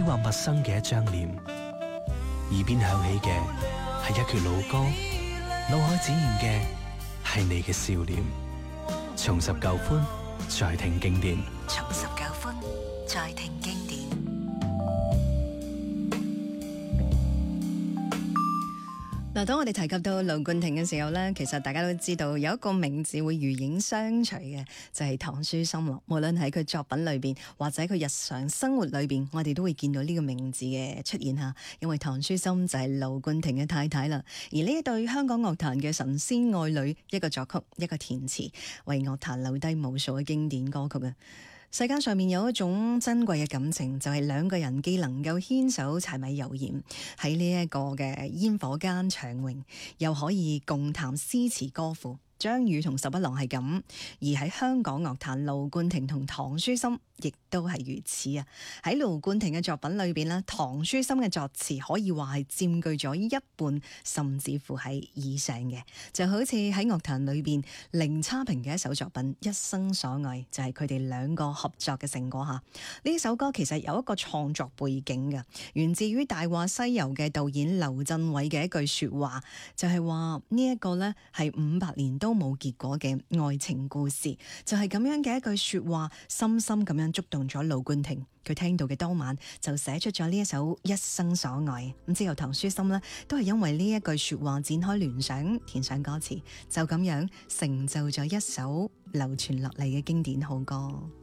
或陌生嘅一張臉，耳邊響起嘅係一闕老歌，腦海展現嘅係你嘅笑臉。重拾舊歡，再聽經典。 重拾舊歡，再聽經典。嗱，當我哋提及到盧冠廷嘅時候呢，其實大家都知道有一個名字會如影相隨嘅，就係唐書琛咯。無論喺佢作品裏邊，或者佢日常生活裏邊，我哋都會見到呢個名字嘅出現吓。因為唐書琛就係盧冠廷嘅太太啦。而呢一對香港樂壇嘅神仙愛侶，一個作曲，一個填詞，為樂壇留低無數嘅經典歌曲啊！世間上面有一種珍貴嘅感情，就係兩個人既能夠牽手柴米油鹽喺呢一個嘅煙火間暢泳，又可以共談詩詞歌賦。張宇同十一郎係咁，而喺香港樂壇，盧冠廷同唐書琛亦都係如此啊！喺盧冠廷嘅作品裏邊咧，唐書琛嘅作詞可以話係佔據咗一半，甚至乎係以上嘅。就好似喺樂壇裏邊，零差評嘅一首作品《一生所愛》，就係佢哋兩個合作嘅成果吓。呢首歌其實有一個創作背景嘅，源自於《大話西遊》嘅導演劉鎮偉嘅一句說話，就係話呢一個呢係500年都冇結果嘅愛情故事，就係咁樣嘅一句說話，深深咁樣觸動咗盧冠廷。佢聽到嘅當晚就寫出咗呢一首《一生所愛》。咁之後唐書琛呢都係因為呢一句說話展開聯想，填上歌詞，就咁樣成就咗一首流傳落嚟嘅經典好歌。